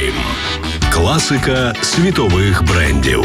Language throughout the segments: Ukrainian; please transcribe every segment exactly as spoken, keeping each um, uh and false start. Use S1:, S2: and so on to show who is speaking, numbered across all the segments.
S1: Топ-нейм. Класика світових брендів.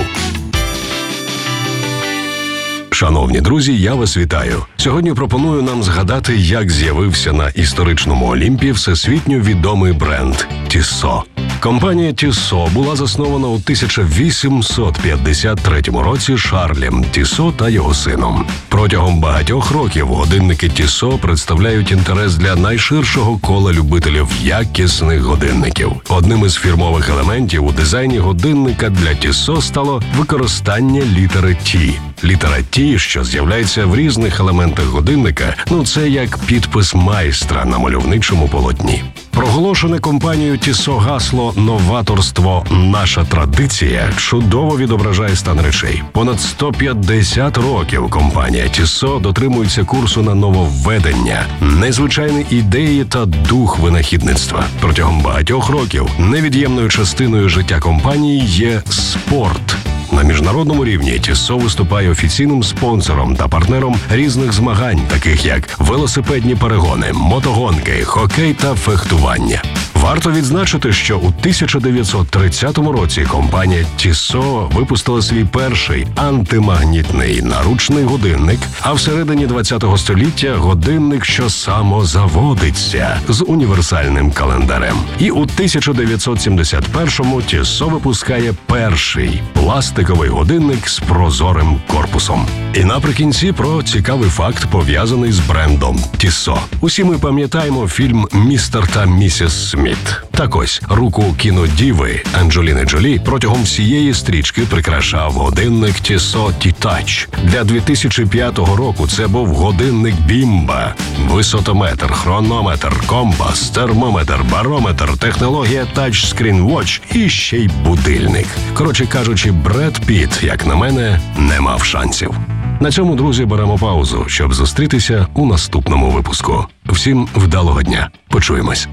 S1: Шановні друзі, я вас вітаю. Сьогодні пропоную нам згадати, як з'явився на історичному Олімпі всесвітньо відомий бренд Tissot. Компанія Tissot була заснована у тисяча вісімсот п'ятдесят третьому році Шарлем Tissot та його сином. Протягом багатьох років годинники Tissot представляють інтерес для найширшого кола любителів якісних годинників. Одним із фірмових елементів у дизайні годинника для Tissot стало використання літери T. Літера T, що з'являється в різних елементах годинника, ну це як підпис майстра на мальовничому полотні. Проголошене компанією Tissot гасло «Новаторство – наша традиція» чудово відображає стан речей. Понад сто п'ятдесят років компанія Tissot дотримується курсу на нововведення, незвичайні ідеї та дух винахідництва. Протягом багатьох років невід'ємною частиною життя компанії є спорт. На міжнародному рівні Tissot виступає офіційним спонсором та партнером різних змагань, таких як велосипедні перегони, мотогонки, хокей та фехтування. Варто відзначити, що у тисяча дев'ятсот тридцятому році компанія Tissot випустила свій перший антимагнітний наручний годинник, а всередині ХХ століття годинник, що самозаводиться, з універсальним календарем. І у тисяча дев'ятсот сімдесят першому Tissot випускає перший пластиковий годинник з прозорим корпусом. І наприкінці про цікавий факт, пов'язаний з брендом Tissot. Усі ми пам'ятаємо фільм «Містер та місіс Сміт». Так ось, руку кінодіви Анджеліни Джолі протягом всієї стрічки прикрашав годинник Tissot T-Touch. Для дві тисячі п'ятого року це був годинник Бімба. Висотометр, хронометр, компас, термометр, барометр, технологія Touchscreen Watch і ще й будильник. Коротше кажучи, Бред Піт, як на мене, не мав шансів. На цьому, друзі, беремо паузу, щоб зустрітися у наступному випуску. Всім вдалого дня. Почуємось.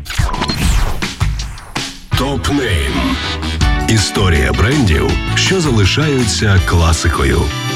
S1: Топ-нейм. Історія брендів, що залишаються класикою.